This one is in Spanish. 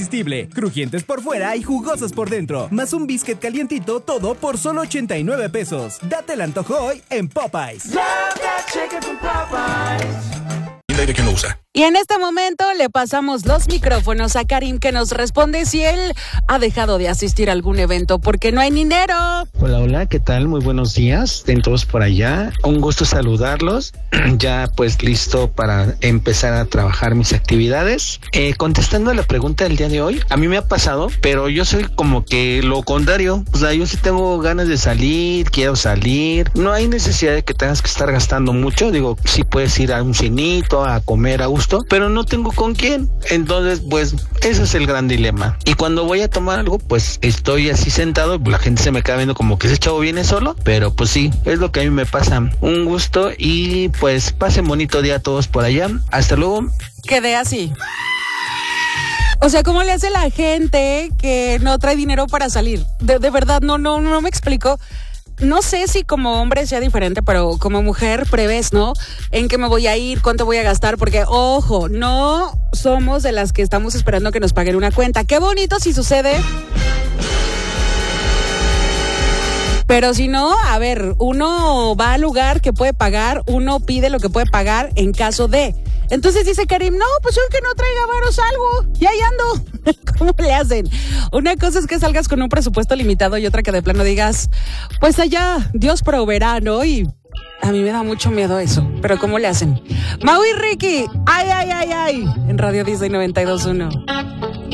Irresistible, crujientes por fuera y jugosos por dentro, más un biscuit calientito, todo por solo 89 pesos. Date el antojo hoy en Popeyes. De quién lo usa. Y en este momento le pasamos los micrófonos a Karim, que nos responde si él ha dejado de asistir a algún evento porque no hay dinero. Hola, ¿qué tal? Muy buenos días. Estén todos por allá. Un gusto saludarlos. Ya pues listo para empezar a trabajar mis actividades. Contestando a la pregunta del día de hoy, a mí me ha pasado, pero yo soy como que lo contrario. O sea, yo sí tengo ganas de salir, quiero salir. No hay necesidad de que tengas que estar gastando mucho. Digo, sí puedes ir a un cinito, a comer a gusto, pero no tengo con quién. Entonces, pues, ese es el gran dilema. Y cuando voy a tomar algo, pues, estoy así sentado, la gente se me queda viendo como que ese chavo viene solo, pero pues sí, es lo que a mí me pasa. Un gusto y pues, pasen bonito día a todos por allá. Hasta luego. Quedé así. O sea, ¿cómo le hace la gente que no trae dinero para salir? De verdad, no me explico. No sé si como hombre sea diferente, pero como mujer prevés, ¿no? ¿En qué me voy a ir? ¿Cuánto voy a gastar? Porque, ojo, no somos de las que estamos esperando que nos paguen una cuenta. Qué bonito si sucede. Pero si no, a ver, uno va al lugar que puede pagar, uno pide lo que puede pagar en caso de. Entonces dice Karim, no, pues yo que no traiga varos algo, y ahí ando. ¿Cómo le hacen? Una cosa es que salgas con un presupuesto limitado y otra que de plano digas, pues allá Dios proveerá, ¿no? Y a mí me da mucho miedo eso, pero ¿cómo le hacen? Mau y Ricky, ay, en Radio Disney 92.1.